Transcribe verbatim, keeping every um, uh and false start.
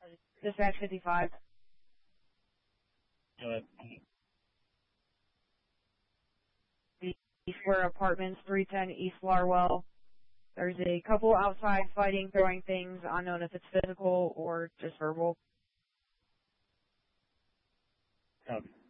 Dispatch fifty-five. Go ahead. East Square Apartments, three ten East Larwell. There's a couple outside fighting, throwing things, unknown if it's physical or just verbal. Copy.